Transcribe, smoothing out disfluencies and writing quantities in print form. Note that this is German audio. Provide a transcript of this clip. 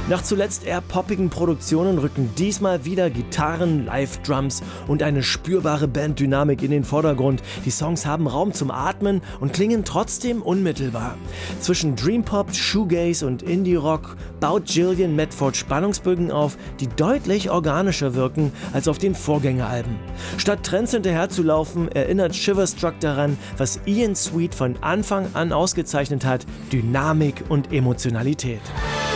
Nach zuletzt eher poppigen Produktionen rücken diesmal wieder Gitarren, Live-Drums und eine spürbare Banddynamik in den Vordergrund. Die Songs haben Raum zum Atmen und klingen trotzdem unmittelbar. Zwischen Dreampop, Shoegaze und Indie-Rock baut Gillian Medford Spannungsbögen auf, die deutlich organischer wirken als auf den Vorgängeralben. Statt Trends hinterherzulaufen, erinnert Shiverstruck daran, was Ian Sweet von Anfang an ausgezeichnet hat: Dynamik und Emotionalität.